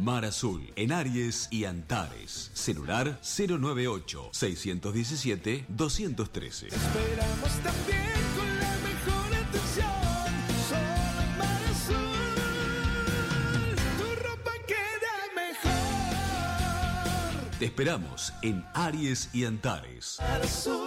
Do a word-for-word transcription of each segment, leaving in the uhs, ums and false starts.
Mar Azul, en Aries y Antares. Celular cero nueve ocho, seis uno siete, dos uno uno tres. Esperamos también con la mejor atención. Solo en Mar Azul, tu ropa queda mejor. Te esperamos en Aries y Antares. Mar Azul.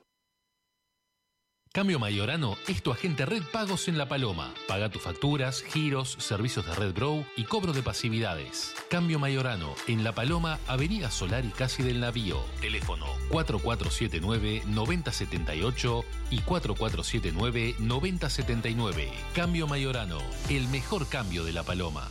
Cambio Mayorano es tu agente Red Pagos en La Paloma. Paga tus facturas, giros, servicios de Red Bro y cobro de pasividades. Cambio Mayorano en La Paloma, Avenida Solar y Casi del Navío. Teléfono cuatro cuatro siete nueve, nueve cero siete ocho y cuatro cuatro siete nueve, nueve cero siete nueve. Cambio Mayorano, el mejor cambio de La Paloma.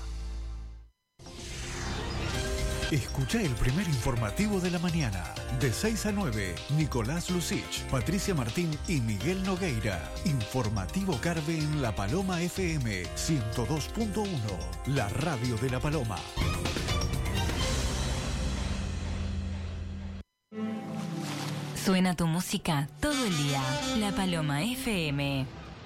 Escucha el primer informativo de la mañana. De seis a nueve, Nicolás Lucich, Patricia Martín y Miguel Nogueira. Informativo Carve en La Paloma F M ciento dos punto uno, la radio de La Paloma. Suena tu música todo el día. La Paloma F M.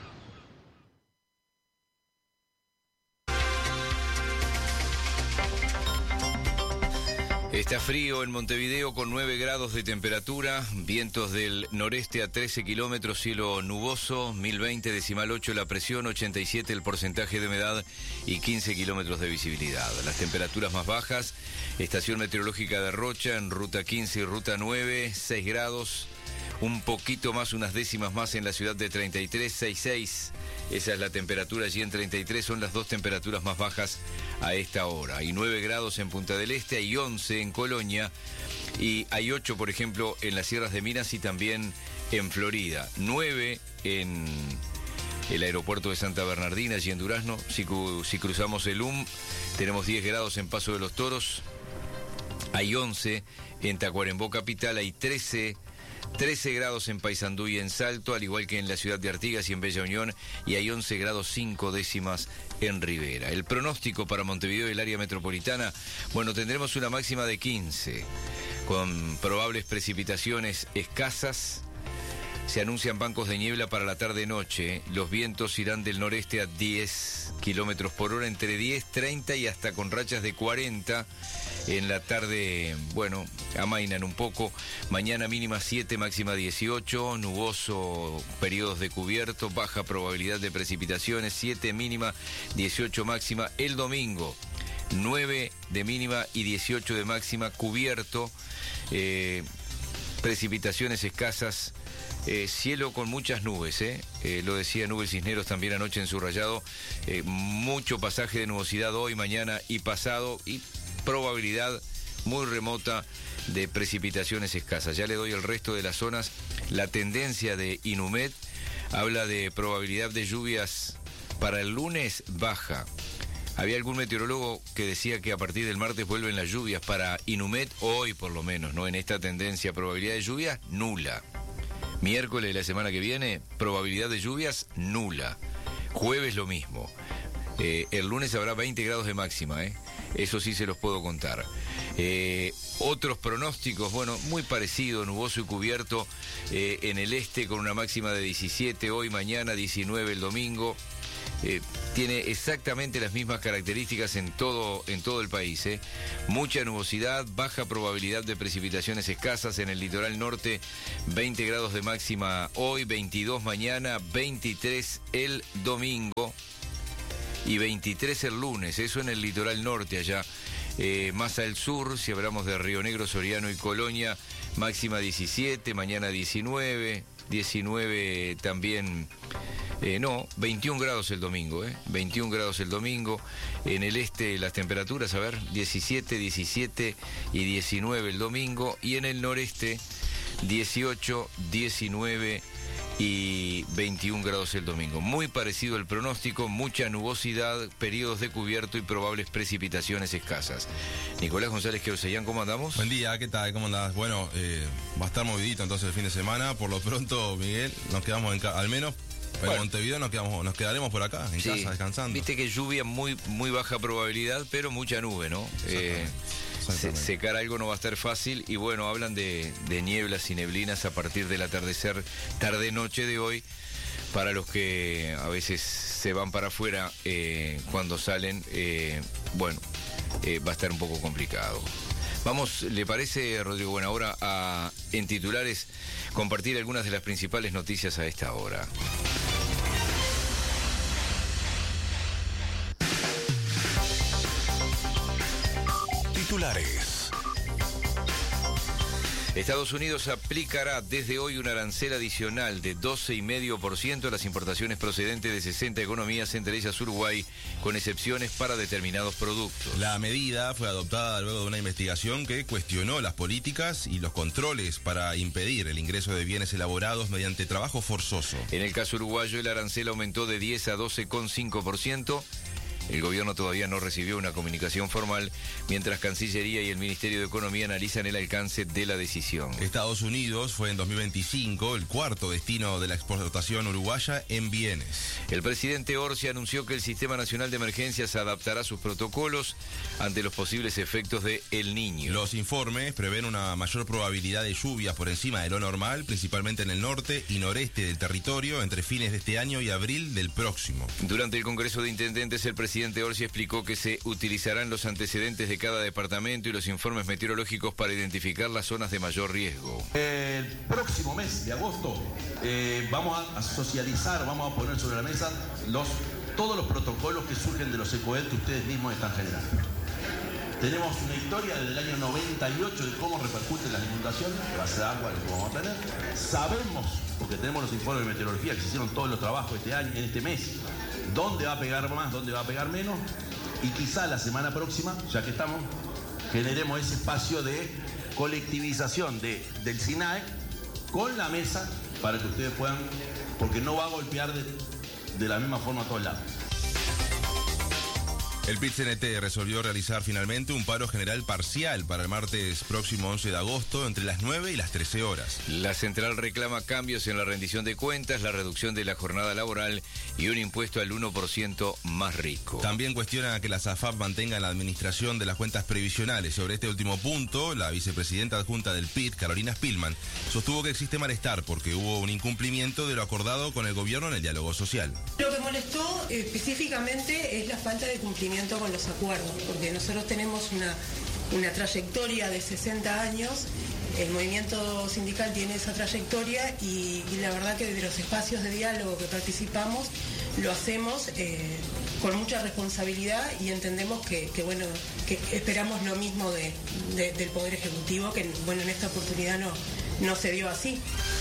Está frío en Montevideo con nueve grados de temperatura, vientos del noreste a trece kilómetros, cielo nuboso, mil veinte decimal ocho la presión, ochenta y siete el porcentaje de humedad y quince kilómetros de visibilidad. Las temperaturas más bajas, estación meteorológica de Rocha en ruta quince y ruta nueve, seis grados, un poquito más, unas décimas más en la ciudad de treinta y tres, seis punto seis. Esa es la temperatura allí en treinta y tres, son las dos temperaturas más bajas a esta hora. Hay nueve grados en Punta del Este, hay once en Colonia y hay ocho, por ejemplo, en las sierras de Minas y también en Florida. nueve en el aeropuerto de Santa Bernardina, allí en Durazno. Si, si cruzamos el U M, tenemos diez grados en Paso de los Toros, hay once en Tacuarembó Capital, hay trece trece grados en Paysandú y en Salto, al igual que en la ciudad de Artigas y en Bella Unión, y hay once grados cinco décimas en Rivera. El pronóstico para Montevideo y el área metropolitana, bueno, tendremos una máxima de quince, con probables precipitaciones escasas. Se anuncian bancos de niebla para la tarde-noche. Los vientos irán del noreste a diez kilómetros por hora, entre diez, treinta y hasta con rachas de cuarenta. En la tarde, bueno, amainan un poco. Mañana mínima siete, máxima dieciocho. Nuboso, periodos de cubierto, baja probabilidad de precipitaciones. siete mínima, dieciocho máxima. El domingo, nueve de mínima y dieciocho de máxima, cubierto. Eh, precipitaciones escasas. Eh, cielo con muchas nubes, ¿eh? Eh, lo decía Nubes Cisneros también anoche en su rayado. Eh, mucho pasaje de nubosidad hoy, mañana y pasado, y probabilidad muy remota de precipitaciones escasas. Ya le doy el resto de las zonas. La tendencia de Inumet habla de probabilidad de lluvias para el lunes baja. Había algún meteorólogo que decía que a partir del martes vuelven las lluvias. Para Inumet, hoy por lo menos, ¿no? En esta tendencia, probabilidad de lluvia nula. Miércoles de la semana que viene, probabilidad de lluvias nula. Jueves lo mismo. Eh, el lunes habrá veinte grados de máxima, ¿eh? Eso sí se los puedo contar. Eh, otros pronósticos, bueno, muy parecido, nuboso y cubierto eh, en el este con una máxima de diecisiete, hoy, mañana, diecinueve el domingo. Eh, tiene exactamente las mismas características en todo, en todo el país, ¿eh? Mucha nubosidad, baja probabilidad de precipitaciones escasas en el litoral norte, veinte grados de máxima hoy, veintidós mañana, veintitrés el domingo y veintitrés el lunes, eso en el litoral norte allá. Eh, más al sur, si hablamos de Río Negro, Soriano y Colonia, máxima diecisiete, mañana diecinueve, diecinueve también... Eh, no, veintiún grados el domingo, ¿eh? veintiún grados el domingo. En el este las temperaturas, a ver, diecisiete, diecisiete y diecinueve el domingo. Y en el noreste, dieciocho, diecinueve y veintiún grados el domingo. Muy parecido el pronóstico, mucha nubosidad, periodos de cubierto y probables precipitaciones escasas. Nicolás González Queosellán, ¿cómo andamos? Buen día, ¿qué tal? ¿Cómo andás? Bueno, eh, va a estar movidito entonces el fin de semana. Por lo pronto, Miguel, nos quedamos en casa, al menos... Pero bueno, en Montevideo nos, quedamos, nos quedaremos por acá, en sí, casa, descansando. Viste que lluvia muy, muy baja probabilidad, pero mucha nube, ¿no? Eh, se, secar algo no va a estar fácil. Y bueno, hablan de, de nieblas y neblinas a partir del atardecer, tarde-noche de hoy. Para los que a veces se van para afuera eh, cuando salen, eh, bueno, eh, va a estar un poco complicado. Vamos, ¿le parece, Rodrigo Buenahora, a en titulares compartir algunas de las principales noticias a esta hora? Titulares. Estados Unidos aplicará desde hoy un arancel adicional de doce coma cinco por ciento a las importaciones procedentes de sesenta economías, entre ellas Uruguay, con excepciones para determinados productos. La medida fue adoptada luego de una investigación que cuestionó las políticas y los controles para impedir el ingreso de bienes elaborados mediante trabajo forzoso. En el caso uruguayo, el arancel aumentó de diez a doce coma cinco por ciento. El gobierno todavía no recibió una comunicación formal, mientras Cancillería y el Ministerio de Economía analizan el alcance de la decisión. Estados Unidos fue en dos mil veinticinco el cuarto destino de la exportación uruguaya en bienes. El presidente Orsi anunció que el Sistema Nacional de Emergencias adaptará sus protocolos ante los posibles efectos de El Niño. Los informes prevén una mayor probabilidad de lluvias por encima de lo normal, principalmente en el norte y noreste del territorio, entre fines de este año y abril del próximo. Durante el Congreso de Intendentes, el presidente El presidente Orsi explicó que se utilizarán los antecedentes de cada departamento y los informes meteorológicos para identificar las zonas de mayor riesgo. El próximo mes de agosto eh, vamos a, a socializar, vamos a poner sobre la mesa los, todos los protocolos que surgen de los ECOEL que ustedes mismos están generando. Tenemos una historia desde el año noventa y ocho de cómo repercuten las inundaciones, que va a ser agua lo que vamos a tener. Sabemos, porque tenemos los informes de meteorología que se hicieron todos los trabajos este año, en este mes, dónde va a pegar más, dónde va a pegar menos, y quizá la semana próxima, ya que estamos, generemos ese espacio de colectivización de, del SINAE con la mesa para que ustedes puedan, porque no va a golpear de, de la misma forma a todos lados. El P I T C N T resolvió realizar finalmente un paro general parcial para el martes próximo once de agosto entre las nueve y las trece horas. La central reclama cambios en la rendición de cuentas, la reducción de la jornada laboral y un impuesto al uno por ciento más rico. También cuestiona que la SAFAP mantenga la administración de las cuentas previsionales. Sobre este último punto, la vicepresidenta adjunta del P I T, Carolina Spillman, sostuvo que existe malestar porque hubo un incumplimiento de lo acordado con el gobierno en el diálogo social. Lo que molestó específicamente es la falta de cumplimiento con los acuerdos, porque nosotros tenemos una, una trayectoria de sesenta años, el movimiento sindical tiene esa trayectoria y, y la verdad que desde los espacios de diálogo que participamos lo hacemos eh, con mucha responsabilidad y entendemos que, que bueno, que esperamos lo mismo de, de, del Poder Ejecutivo, que bueno, en esta oportunidad no, no se dio así.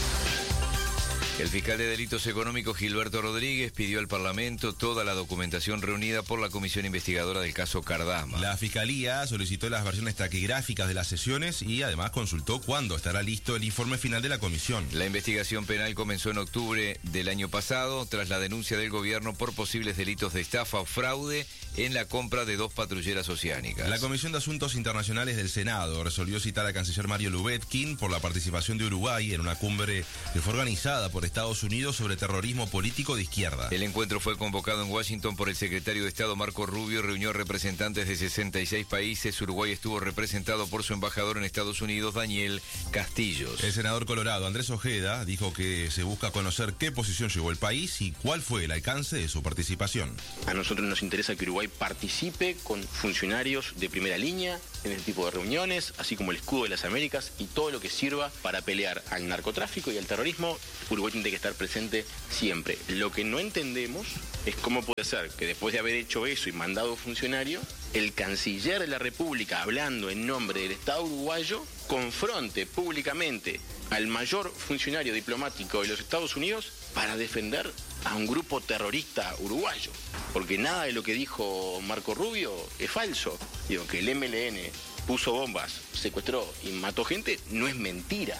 El fiscal de Delitos Económicos, Gilberto Rodríguez, pidió al Parlamento toda la documentación reunida por la comisión investigadora del caso Cardama. La Fiscalía solicitó las versiones taquigráficas de las sesiones y además consultó cuándo estará listo el informe final de la comisión. La investigación penal comenzó en octubre del año pasado tras la denuncia del gobierno por posibles delitos de estafa o fraude en la compra de dos patrulleras oceánicas. La Comisión de Asuntos Internacionales del Senado resolvió citar al canciller Mario Lubetkin por la participación de Uruguay en una cumbre que fue organizada por Estados Unidos sobre terrorismo político de izquierda. El encuentro fue convocado en Washington por el secretario de Estado Marco Rubio, reunió a representantes de sesenta y seis países. Uruguay estuvo representado por su embajador en Estados Unidos, Daniel Castillos. El senador colorado Andrés Ojeda dijo que se busca conocer qué posición llegó el país y cuál fue el alcance de su participación. A nosotros nos interesa que Uruguay participe con funcionarios de primera línea en este tipo de reuniones, así como el escudo de las Américas y todo lo que sirva para pelear al narcotráfico y al terrorismo. Uruguay tiene que estar presente siempre. Lo que no entendemos es cómo puede ser que después de haber hecho eso y mandado funcionario, el canciller de la República, hablando en nombre del Estado uruguayo, confronte públicamente al mayor funcionario diplomático de los Estados Unidos para defender a un grupo terrorista uruguayo. Porque nada de lo que dijo Marco Rubio es falso. Digo, que el M L N puso bombas, secuestró y mató gente, no es mentira.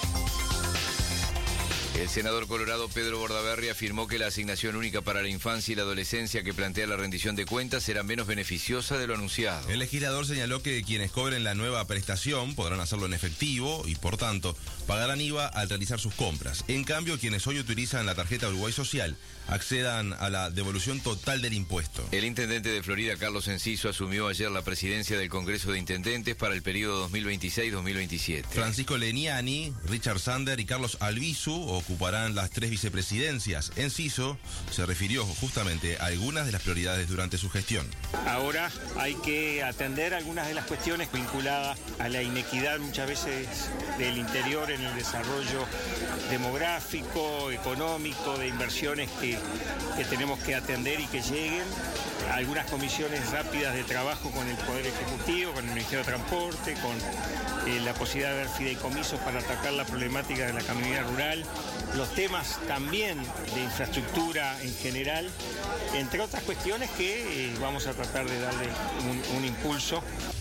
El senador colorado Pedro Bordaberry afirmó que la asignación única para la infancia y la adolescencia que plantea la rendición de cuentas será menos beneficiosa de lo anunciado. El legislador señaló que quienes cobren la nueva prestación podrán hacerlo en efectivo y, por tanto, pagarán I V A al realizar sus compras. En cambio, quienes hoy utilizan la tarjeta Uruguay Social accedan a la devolución total del impuesto. El intendente de Florida, Carlos Enciso, asumió ayer la presidencia del Congreso de Intendentes para el periodo dos mil veintiséis dos mil veintisiete. Francisco Leniani, Richard Sander y Carlos Albizu ocuparán las tres vicepresidencias. Enciso se refirió justamente a algunas de las prioridades durante su gestión. Ahora hay que atender algunas de las cuestiones vinculadas a la inequidad muchas veces del interior en el desarrollo demográfico, económico, de inversiones que, que tenemos que atender y que lleguen. Algunas comisiones rápidas de trabajo con el Poder Ejecutivo, con el Ministerio de Transporte, con eh, la posibilidad de ver fideicomisos para atacar la problemática de la camionía rural, los temas también de infraestructura en general, entre otras cuestiones que eh, vamos a tratar de darle un, un impulso.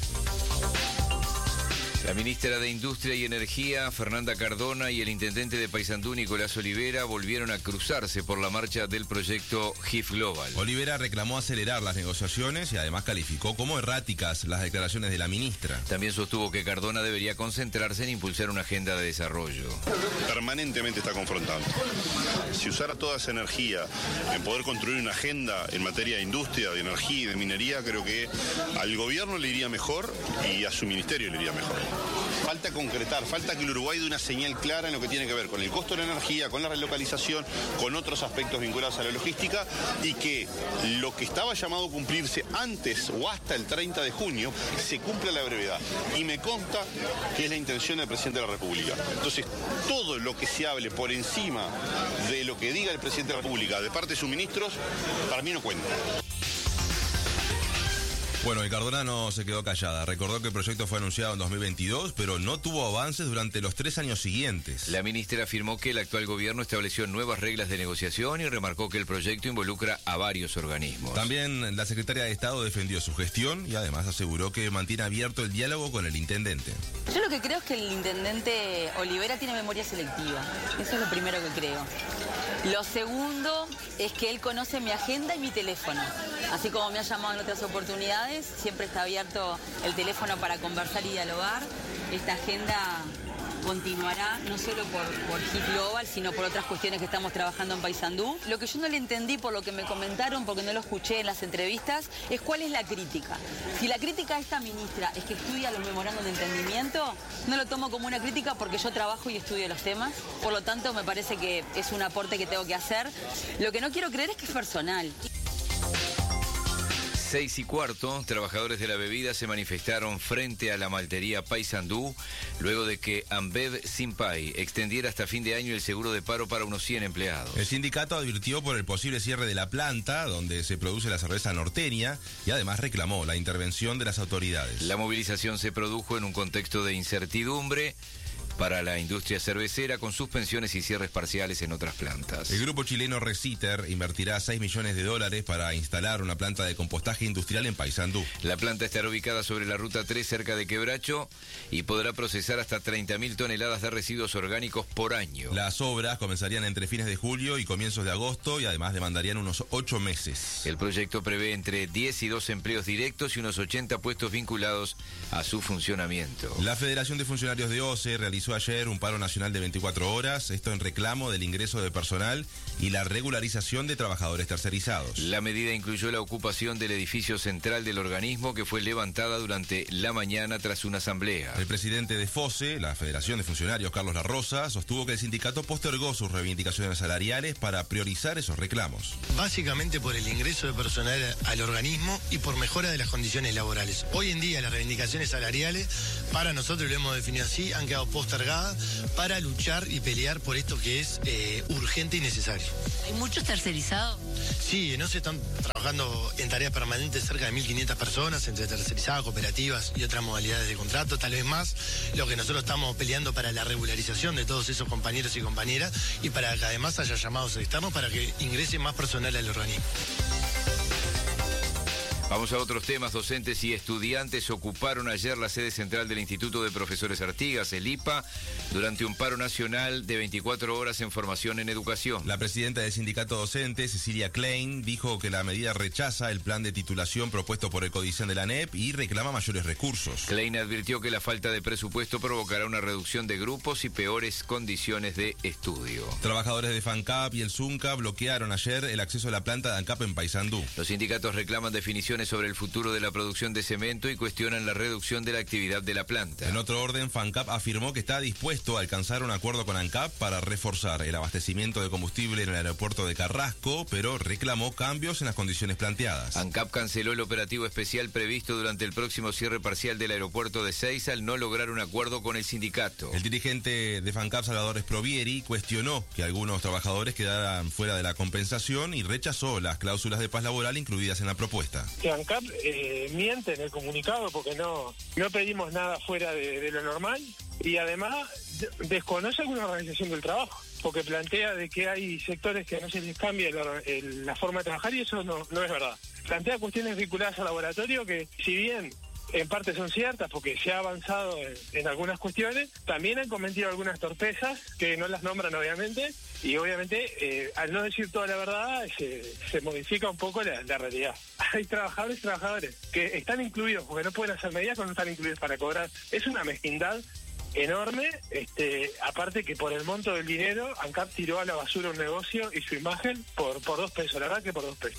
La ministra de Industria y Energía, Fernanda Cardona, y el intendente de Paysandú, Nicolás Olivera, volvieron a cruzarse por la marcha del proyecto G I F Global. Olivera reclamó acelerar las negociaciones y además calificó como erráticas las declaraciones de la ministra. También sostuvo que Cardona debería concentrarse en impulsar una agenda de desarrollo. Permanentemente está confrontando. Si usara toda esa energía en poder construir una agenda en materia de industria, de energía y de minería, creo que al gobierno le iría mejor y a su ministerio le iría mejor. Falta concretar, falta que el Uruguay dé una señal clara en lo que tiene que ver con el costo de la energía, con la relocalización, con otros aspectos vinculados a la logística, y que lo que estaba llamado a cumplirse antes o hasta el treinta de junio se cumpla a la brevedad. Y me consta que es la intención del presidente de la República. Entonces, todo lo que se hable por encima de lo que diga el presidente de la República de parte de sus ministros, para mí no cuenta. Bueno, el Cardona no se quedó callada. Recordó que el proyecto fue anunciado en dos mil veintidós, pero no tuvo avances durante los tres años siguientes. La ministra afirmó que el actual gobierno estableció nuevas reglas de negociación y remarcó que el proyecto involucra a varios organismos. También la secretaria de Estado defendió su gestión y además aseguró que mantiene abierto el diálogo con el intendente. Yo lo que creo es que el intendente Olivera tiene memoria selectiva. Eso es lo primero que creo. Lo segundo es que él conoce mi agenda y mi teléfono. Así como me ha llamado en otras oportunidades, siempre está abierto el teléfono para conversar y dialogar. Esta agenda continuará no solo por, por G I F Global, sino por otras cuestiones que estamos trabajando en Paysandú. Lo que yo no le entendí por lo que me comentaron, porque no lo escuché en las entrevistas, es cuál es la crítica. Si la crítica a esta ministra es que estudia los memorándum de entendimiento, no lo tomo como una crítica porque yo trabajo y estudio los temas. Por lo tanto, me parece que es un aporte que tengo que hacer. Lo que no quiero creer es que es personal. Seis y cuarto, trabajadores de la bebida se manifestaron frente a la maltería Paysandú luego de que Ambev Simpay extendiera hasta fin de año el seguro de paro para unos cien empleados. El sindicato advirtió por el posible cierre de la planta donde se produce la cerveza norteña y además reclamó la intervención de las autoridades. La movilización se produjo en un contexto de incertidumbre para la industria cervecera, con suspensiones y cierres parciales en otras plantas. El grupo chileno Reciter invertirá seis millones de dólares para instalar una planta de compostaje industrial en Paysandú. La planta estará ubicada sobre la ruta tres, cerca de Quebracho, y podrá procesar hasta treinta mil toneladas de residuos orgánicos por año. Las obras comenzarían entre fines de julio y comienzos de agosto y además demandarían unos ocho meses. El proyecto prevé entre diez y doce empleos directos y unos ochenta puestos vinculados a su funcionamiento. La Federación de Funcionarios de O C E realizó ayer un paro nacional de veinticuatro horas, esto en reclamo del ingreso de personal y la regularización de trabajadores tercerizados. La medida incluyó la ocupación del edificio central del organismo, que fue levantada durante la mañana tras una asamblea. El presidente de FOSE, la Federación de Funcionarios, Carlos La Rosa, sostuvo que el sindicato postergó sus reivindicaciones salariales para priorizar esos reclamos. Básicamente por el ingreso de personal al organismo y por mejora de las condiciones laborales. Hoy en día las reivindicaciones salariales, para nosotros lo hemos definido así, han quedado postergadas para luchar y pelear por esto que es eh, urgente y necesario. ¿Hay muchos tercerizados? Sí, no se están trabajando en tareas permanentes cerca de mil quinientas personas, entre tercerizadas, cooperativas y otras modalidades de contrato, tal vez más. Lo que nosotros estamos peleando para la regularización de todos esos compañeros y compañeras y para que además haya llamados externos para que ingrese más personal al organismo. Vamos a otros temas. Docentes y estudiantes ocuparon ayer la sede central del Instituto de Profesores Artigas, el I P A, durante un paro nacional de veinticuatro horas en formación en educación. La presidenta del sindicato docente, Cecilia Klein, dijo que la medida rechaza el plan de titulación propuesto por el Codicen de la N E P y reclama mayores recursos. Klein advirtió que la falta de presupuesto provocará una reducción de grupos y peores condiciones de estudio. Trabajadores de FANCAP y el ZUNCA bloquearon ayer el acceso a la planta de ANCAP en Paysandú. Los sindicatos reclaman definiciones preocupaciones sobre el futuro de la producción de cemento y cuestionan la reducción de la actividad de la planta. En otro orden, FANCAP afirmó que está dispuesto a alcanzar un acuerdo con ANCAP para reforzar el abastecimiento de combustible en el aeropuerto de Carrasco, pero reclamó cambios en las condiciones planteadas. ANCAP canceló el operativo especial previsto durante el próximo cierre parcial del aeropuerto de Seiza al no lograr un acuerdo con el sindicato. El dirigente de FANCAP, Salvador Sprovieri, cuestionó que algunos trabajadores quedaran fuera de la compensación y rechazó las cláusulas de paz laboral incluidas en la propuesta. Que ANCAP eh, miente en el comunicado porque no, no pedimos nada fuera de, de lo normal y además de, desconoce alguna organización del trabajo, porque plantea de que hay sectores que no se les cambia la, el, la forma de trabajar y eso no, no es verdad. Plantea cuestiones vinculadas al laboratorio que, si bien en parte son ciertas porque se ha avanzado en, en algunas cuestiones, también han cometido algunas torpezas que no las nombran obviamente y obviamente eh, al no decir toda la verdad se, se modifica un poco la, la realidad. Hay trabajadores y trabajadores que están incluidos porque no pueden hacer medidas cuando están incluidos para cobrar. Es una mezquindad enorme, este, aparte que por el monto del dinero ANCAP tiró a la basura un negocio y su imagen por, por dos pesos, la verdad que por dos pesos.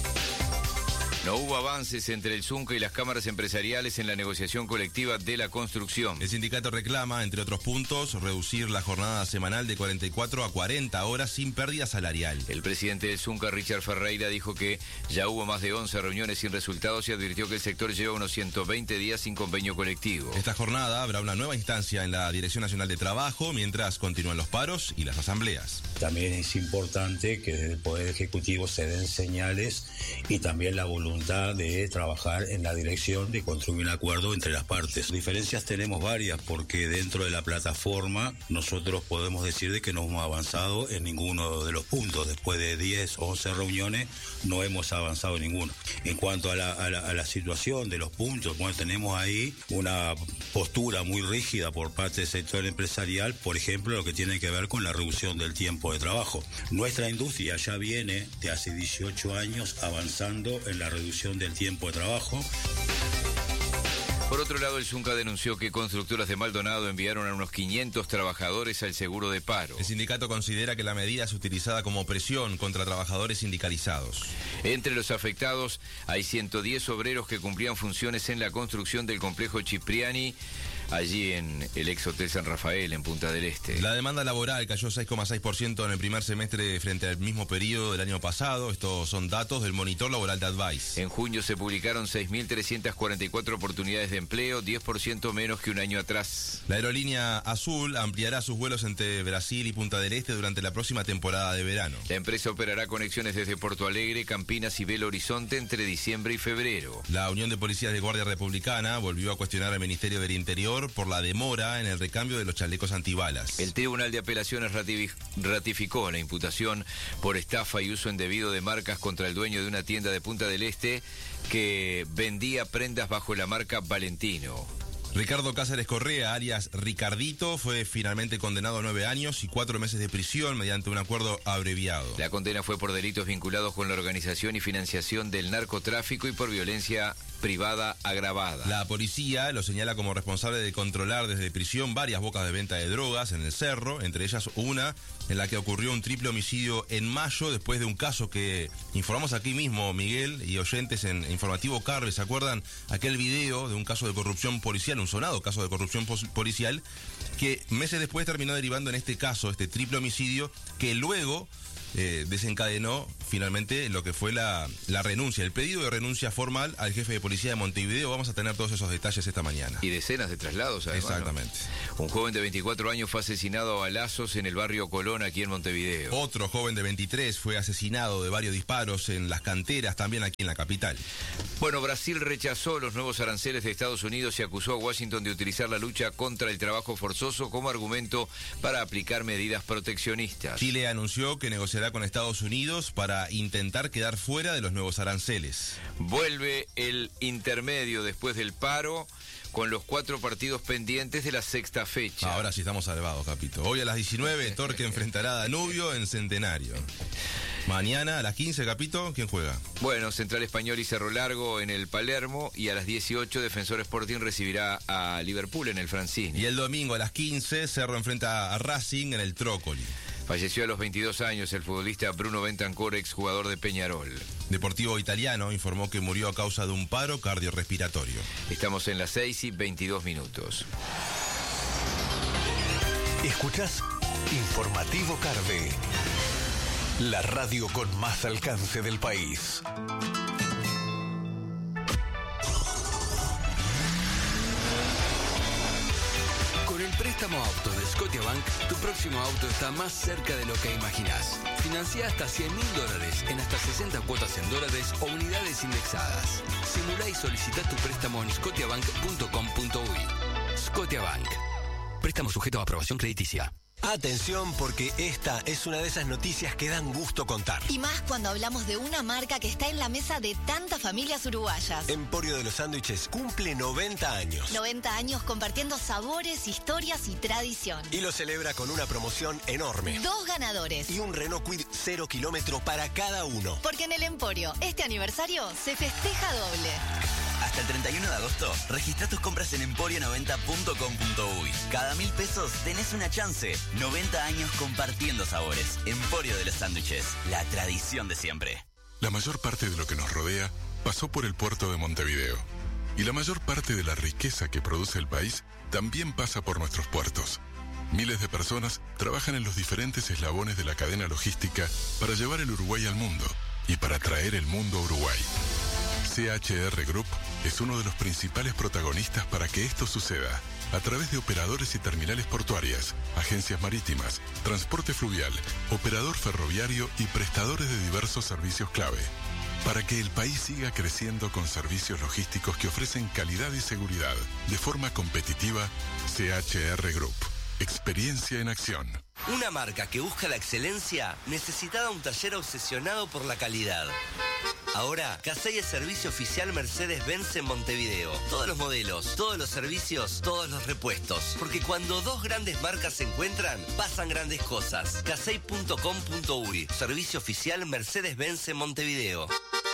No hubo avances entre el Zunca y las cámaras empresariales en la negociación colectiva de la construcción. El sindicato reclama, entre otros puntos, reducir la jornada semanal de cuarenta y cuatro a cuarenta horas sin pérdida salarial. El presidente del Zunca, Richard Ferreira, dijo que ya hubo más de once reuniones sin resultados y advirtió que el sector lleva unos ciento veinte días sin convenio colectivo. Esta jornada habrá una nueva instancia en la Dirección Nacional de Trabajo mientras continúan los paros y las asambleas. También es importante que desde el Poder Ejecutivo se den señales y también la voluntad de trabajar en la dirección de construir un acuerdo entre las partes. Diferencias tenemos varias porque dentro de la plataforma nosotros podemos decir de que no hemos avanzado en ninguno de los puntos. Después de diez o once reuniones no hemos avanzado en ninguno. En cuanto a la, a la, a la situación de los puntos, bueno, tenemos ahí una postura muy rígida por parte del sector empresarial, por ejemplo, lo que tiene que ver con la reducción del tiempo de trabajo. Nuestra industria ya viene de hace dieciocho años avanzando en la reducción del tiempo de trabajo. Por otro lado, el Zunca denunció que Constructoras de Maldonado enviaron a unos quinientos trabajadores al seguro de paro. El sindicato considera que la medida es utilizada como presión contra trabajadores sindicalizados. Entre los afectados hay ciento diez obreros que cumplían funciones en la construcción del complejo Cipriani, allí en el ex Hotel San Rafael, en Punta del Este. La demanda laboral cayó seis coma seis por ciento en el primer semestre frente al mismo periodo del año pasado. Estos son datos del Monitor Laboral de Advice. En junio se publicaron seis mil trescientas cuarenta y cuatro oportunidades de empleo, diez por ciento menos que un año atrás. La aerolínea Azul ampliará sus vuelos entre Brasil y Punta del Este durante la próxima temporada de verano. La empresa operará conexiones desde Porto Alegre, Campinas y Belo Horizonte entre diciembre y febrero. La Unión de Policías de Guardia Republicana volvió a cuestionar al Ministerio del Interior por la demora en el recambio de los chalecos antibalas. El Tribunal de Apelaciones ratificó la imputación por estafa y uso indebido de marcas contra el dueño de una tienda de Punta del Este que vendía prendas bajo la marca Valentino. Ricardo Cáceres Correa, alias Ricardito, fue finalmente condenado a nueve años y cuatro meses de prisión mediante un acuerdo abreviado. La condena fue por delitos vinculados con la organización y financiación del narcotráfico y por violencia privada agravada. La policía lo señala como responsable de controlar desde prisión varias bocas de venta de drogas en el Cerro, entre ellas una en la que ocurrió un triple homicidio en mayo después de un caso que informamos aquí mismo, Miguel y oyentes, en Informativo Carve. ¿Se acuerdan aquel video de un caso de corrupción policial, un sonado caso de corrupción policial, que meses después terminó derivando en este caso, este triple homicidio, que luego eh, desencadenó finalmente lo que fue la, la renuncia, el pedido de renuncia formal al jefe de policía de Montevideo? Vamos a tener todos esos detalles esta mañana. Y decenas de traslados, además. Exactamente. ¿No? Un joven de veinticuatro años fue asesinado a balazos en el barrio Colón, aquí en Montevideo. Otro joven de veintitrés fue asesinado de varios disparos en las canteras, también aquí en la capital. Bueno, Brasil rechazó los nuevos aranceles de Estados Unidos y acusó a Washington de utilizar la lucha contra el trabajo forzoso como argumento para aplicar medidas proteccionistas. Chile anunció que negociará con Estados Unidos para intentar quedar fuera de los nuevos aranceles. Vuelve el intermedio después del paro, con los cuatro partidos pendientes de la sexta fecha. Ahora sí estamos salvados, Capito. Hoy a las diecinueve, Torque enfrentará a Danubio en Centenario. Mañana a las quince, Capito, ¿quién juega? Bueno, Central Español y Cerro Largo en el Palermo, y a las dieciocho Defensor Sporting recibirá a Liverpool en el Francini. Y el domingo a las quince, Cerro enfrenta a Racing en el Trócoli. Falleció a los veintidós años el futbolista Bruno Bentancur, exjugador de Peñarol. Deportivo Italiano informó que murió a causa de un paro cardiorrespiratorio. Estamos en las seis y veintidós minutos. Escuchás Informativo Carve, la radio con más alcance del país. Con el préstamo auto de Scotiabank, tu próximo auto está más cerca de lo que imaginás. Financia hasta cien mil dólares en hasta sesenta cuotas en dólares o unidades indexadas. Simulá y solicita tu préstamo en scotiabank punto com punto uy. Scotiabank. Préstamo sujeto a aprobación crediticia. Atención, porque esta es una de esas noticias que dan gusto contar. Y más cuando hablamos de una marca que está en la mesa de tantas familias uruguayas. Emporio de los Sándwiches cumple noventa años. noventa años compartiendo sabores, historias y tradición. Y lo celebra con una promoción enorme. Dos ganadores. Y un Renault Kwid cero kilómetro para cada uno. Porque en el Emporio, este aniversario se festeja doble. Hasta el treinta y uno de agosto, registra tus compras en emporio noventa punto com punto uy. Cada mil pesos tenés una chance. noventa años compartiendo sabores. Emporio de los Sándwiches, la tradición de siempre. La mayor parte de lo que nos rodea pasó por el puerto de Montevideo. Y la mayor parte de la riqueza que produce el país también pasa por nuestros puertos. Miles de personas trabajan en los diferentes eslabones de la cadena logística para llevar el Uruguay al mundo y para traer el mundo a Uruguay. C H R Group es uno de los principales protagonistas para que esto suceda, a través de operadores y terminales portuarias, agencias marítimas, transporte fluvial, operador ferroviario y prestadores de diversos servicios clave. Para que el país siga creciendo con servicios logísticos que ofrecen calidad y seguridad de forma competitiva, C H R Group. Experiencia en acción. Una marca que busca la excelencia necesitaba un taller obsesionado por la calidad. Ahora, Casey es servicio oficial Mercedes-Benz en Montevideo. Todos los modelos, todos los servicios, todos los repuestos. Porque cuando dos grandes marcas se encuentran, pasan grandes cosas. casey punto com punto uy. Servicio oficial Mercedes-Benz en Montevideo.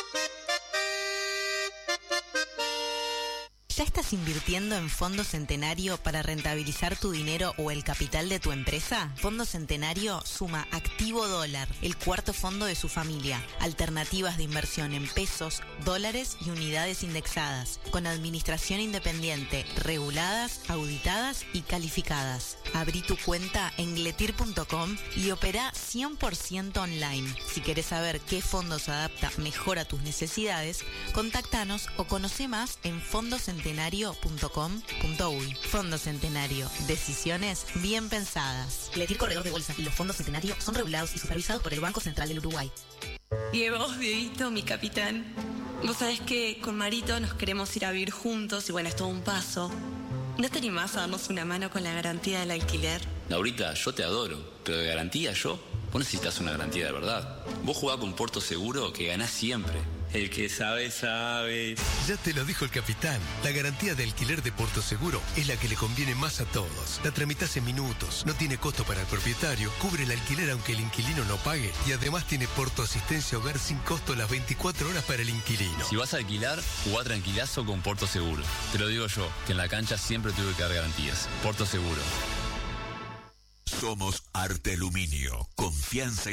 ¿Ya estás invirtiendo en Fondo Centenario para rentabilizar tu dinero o el capital de tu empresa? Fondo Centenario suma Activo Dólar, el cuarto fondo de su familia. Alternativas de inversión en pesos, dólares y unidades indexadas, con administración independiente, reguladas, auditadas y calificadas. Abrí tu cuenta en gletir punto com y opera cien por ciento online. Si querés saber qué fondo se adapta mejor a tus necesidades, contáctanos o conoce más en fondo centenario punto com punto uy. Fondo Centenario. Decisiones bien pensadas. Gletir Corredor de Bolsa y los fondos Centenario son regulados y supervisados por el Banco Central del Uruguay. Y vos, Dieguito, mi capitán. Vos sabés que con Marito nos queremos ir a vivir juntos y bueno, es todo un paso. ¿No te animás a darnos una mano con la garantía del alquiler? Laurita, yo te adoro, pero de garantía yo, vos necesitas una garantía de verdad. Vos jugás con Puerto Seguro que ganás siempre. El que sabe, sabe. Ya te lo dijo el capitán. La garantía de alquiler de Puerto Seguro es la que le conviene más a todos. La tramitas en minutos, no tiene costo para el propietario, cubre el alquiler aunque el inquilino no pague y además tiene Porto Asistencia Hogar sin costo las veinticuatro horas para el inquilino. Si vas a alquilar, jugá tranquilazo con Puerto Seguro. Te lo digo yo, que en la cancha siempre tuve que dar garantías. Puerto Seguro. Somos Arte Aluminio. Confianza y